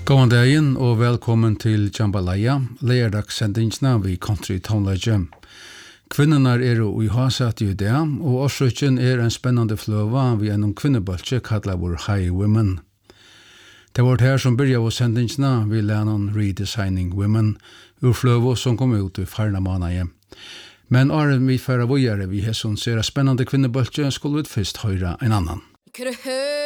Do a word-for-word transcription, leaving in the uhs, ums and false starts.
God dagen og velkommen til Jambalaya, lærdagssendingsna vi country tonelage. Kvinnerna er i hasat i det, og årsøkken er en spennende fløva vi en kvinnebolche kallar vår High Women. Det var det her som byrja av sendingsna vi lærnon Redesigning Women, ur fløva som kom ut i farna månaje. Men åren vi færa vågjare vi hesson ser spennende kvinnebolche skulle vi først høyra en annan.